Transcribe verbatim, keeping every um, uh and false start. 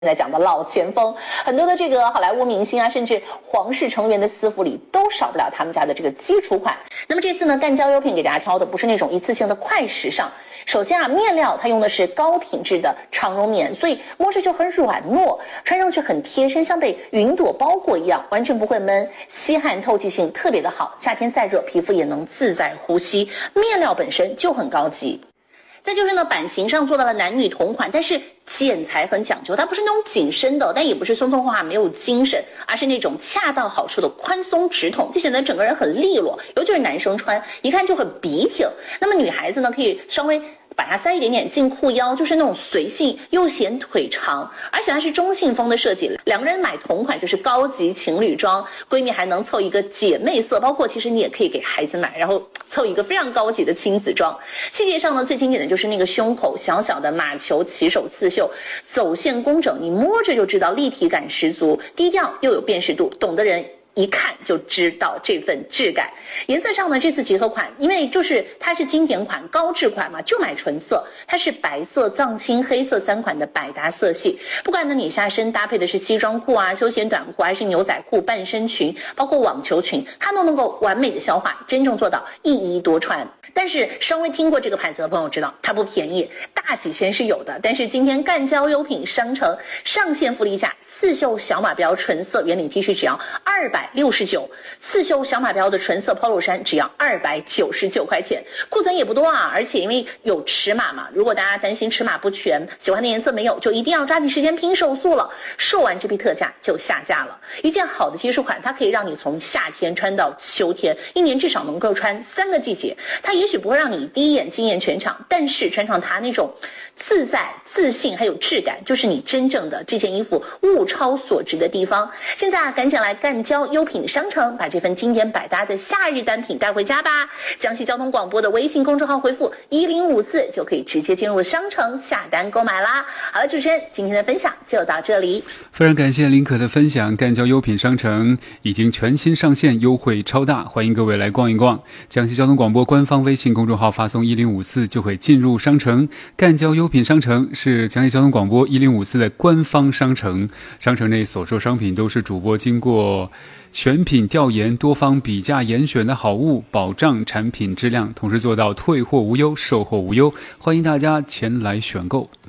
在讲的老前锋，很多的这个好莱坞明星啊，甚至皇室成员的私服里都少不了他们家的这个基础款。那么这次呢，干胶优品给大家挑的不是那种一次性的快时尚。首先啊，面料它用的是高品质的长绒棉，所以摸着就很软糯，穿上去很贴身，像被云朵包裹一样，完全不会闷，吸汗透气性特别的好，夏天再热，皮肤也能自在呼吸。面料本身就很高级。再就是呢，版型上做到了男女同款，但是剪裁很讲究，它不是那种紧身的，但也不是松松垮垮没有精神，而是那种恰到好处的宽松直筒，就显得整个人很利落，尤其是男生穿，一看就很笔挺。那么女孩子呢，可以稍微把它塞一点点进裤腰，就是那种随性又显腿长，而且它是中性风的设计，两个人买同款就是高级情侣装，闺蜜还能凑一个姐妹色，包括其实你也可以给孩子买，然后凑一个非常高级的亲子装。细节上呢，最经典的就是那个胸口小小的马球起手刺绣，走线工整，你摸着就知道立体感十足，低调又有辨识度，懂的人一看就知道这份质感。颜色上呢，这次结合款，因为就是它是经典款高质款嘛，就买纯色，它是白色藏青黑色三款的百搭色系。不管呢你下身搭配的是西装裤啊、休闲短裤，还是牛仔裤、半身裙，包括网球裙，它都能够完美的消化，真正做到一衣多穿。但是稍微听过这个牌子的朋友知道，它不便宜，大几千是有的。但是今天干胶优品商城上线福利价，刺绣小马标纯色圆领 T 恤只要二百六十九，刺绣小马标的纯色 polo 衫只要二百九十九块钱。库存也不多啊，而且因为有尺码嘛，如果大家担心尺码不全，喜欢的颜色没有，就一定要抓紧时间拼手速了。售完这批特价就下架了。一件好的基础款，它可以让你从夏天穿到秋天，一年至少能够穿三个季节。它也许不会让你第一眼惊艳全场，但是穿上它那种自在、自信还有质感，就是你真正的这件衣服物超所值的地方。现在啊，赶紧来干胶优品商城，把这份经典百搭的夏日单品带回家吧！江西交通广播的微信公众号回复一零五四就可以直接进入商城下单购买啦。好了，主持人，今天的分享就到这里。 非常感谢林可的分享，干胶优品商城已经全新上线，优惠超大，欢迎各位来逛一逛。江西交通广播官方微信公众号发送一零五四就会进入商城。干胶优品商城是江西交通广播一零五四的官方商城，商城内所售商品都是主播经过选品调研、多方比价严选的好物，保障产品质量，同时做到退货无忧、售后无忧，欢迎大家前来选购。